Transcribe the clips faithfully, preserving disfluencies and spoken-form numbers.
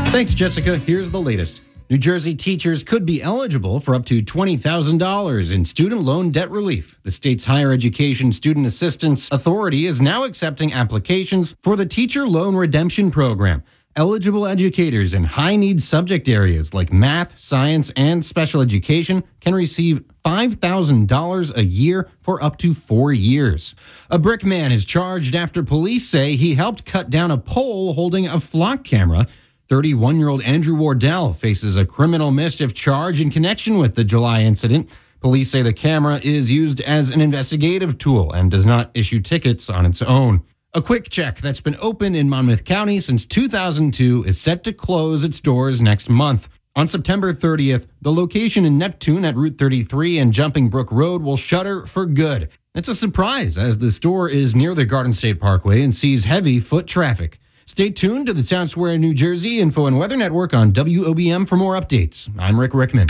Thanks, Jessica. Here's the latest. New Jersey teachers could be eligible for up to twenty thousand dollars in student loan debt relief. The state's Higher Education Student Assistance Authority is now accepting applications for the Teacher Loan Redemption Program. Eligible educators in high-need subject areas like math, science, and special education can receive five thousand dollars a year for up to four years. A brick man is charged after police say he helped cut down a pole holding a flock camera. thirty-one-year-old Andrew Wardell faces a criminal mischief charge in connection with the July incident. Police say the camera is used as an investigative tool and does not issue tickets on its own. A Quick Check that's been open in Monmouth County since two thousand two is set to close its doors next month. On September thirtieth, the location in Neptune at Route thirty-three and Jumping Brook Road will shutter for good. It's a surprise as the store is near the Garden State Parkway and sees heavy foot traffic. Stay tuned to the Town Square, New Jersey Info and Weather Network on W O B M for more updates. I'm Rick Rickman.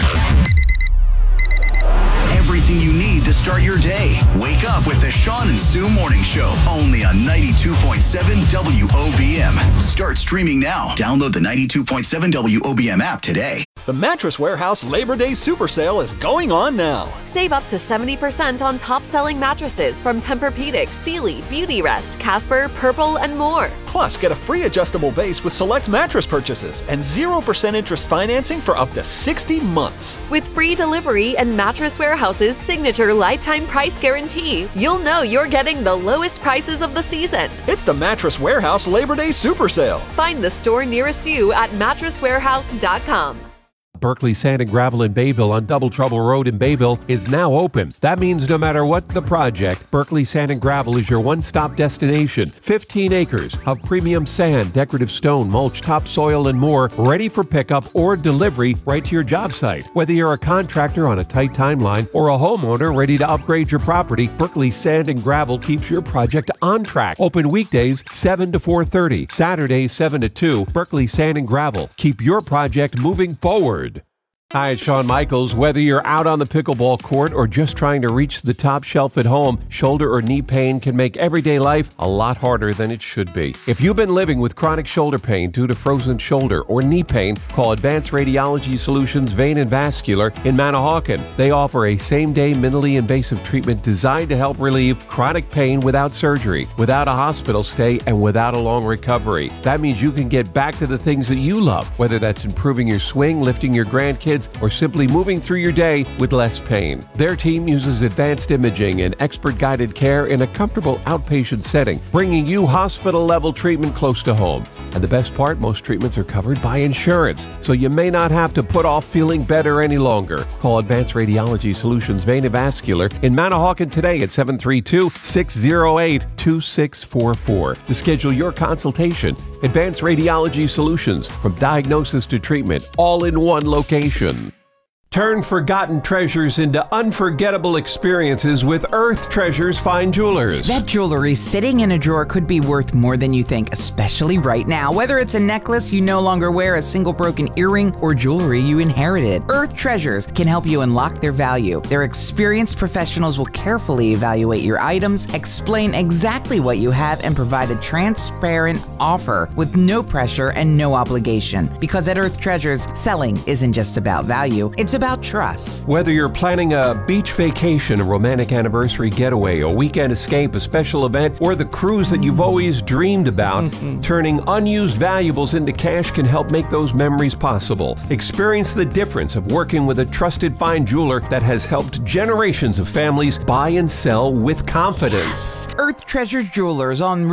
Everything you need to start your day. Wake up with the Sean and Sue Morning Show, only on ninety-two point seven W O B M. Start streaming now. Download the ninety-two point seven W O B M app today. The Mattress Warehouse Labor Day Super Sale is going on now. Save up to seventy percent on top-selling mattresses from Tempur-Pedic, Sealy, Beautyrest, Casper, Purple, and more. Plus, get a free adjustable base with select mattress purchases and zero percent interest financing for up to sixty months. With free delivery and Mattress Warehouse's signature lifetime price guarantee, you'll know you're getting the lowest prices of the season. It's the Mattress Warehouse Labor Day Super Sale. Find the store nearest you at mattress warehouse dot com. Berkeley Sand and Gravel in Bayville on Double Trouble Road in Bayville is now open. That means no matter what the project, Berkeley Sand and Gravel is your one-stop destination. fifteen acres of premium sand, decorative stone, mulch, topsoil, and more, ready for pickup or delivery right to your job site. Whether you're a contractor on a tight timeline or a homeowner ready to upgrade your property, Berkeley Sand and Gravel keeps your project on track. Open weekdays seven to four thirty, Saturdays seven to two. Berkeley Sand and Gravel. Keep your project moving forward. Hi, it's Shawn Michaels. Whether you're out on the pickleball court or just trying to reach the top shelf at home, shoulder or knee pain can make everyday life a lot harder than it should be. If you've been living with chronic shoulder pain due to frozen shoulder or knee pain, call Advanced Radiology Solutions Vein and Vascular in Manahawkin. They offer a same-day minimally invasive treatment designed to help relieve chronic pain without surgery, without a hospital stay, and without a long recovery. That means you can get back to the things that you love, whether that's improving your swing, lifting your grandkids, or simply moving through your day with less pain. Their team uses advanced imaging and expert-guided care in a comfortable outpatient setting, bringing you hospital-level treatment close to home. And the best part, most treatments are covered by insurance, so you may not have to put off feeling better any longer. Call Advanced Radiology Solutions Vein and Vascular in Manahawkin today at seven three two, six zero eight, two six four four to schedule your consultation. Advanced Radiology Solutions, from diagnosis to treatment, all in one location. Turn forgotten treasures into unforgettable experiences with Earth Treasures Fine Jewelers. That jewelry sitting in a drawer could be worth more than you think, especially right now. Whether it's a necklace you no longer wear, a single broken earring, or jewelry you inherited, Earth Treasures can help you unlock their value. Their experienced professionals will carefully evaluate your items, explain exactly what you have, and provide a transparent offer with no pressure and no obligation. Because at Earth Treasures, selling isn't just about value, it's about trust. Whether you're planning a beach vacation, a romantic anniversary getaway, a weekend escape, a special event, or the cruise that you've always dreamed about, mm-hmm. turning unused valuables into cash can help make those memories possible. Experience the difference of working with a trusted fine jeweler that has helped generations of families buy and sell with confidence. Yes. Earth Treasure Jewelers on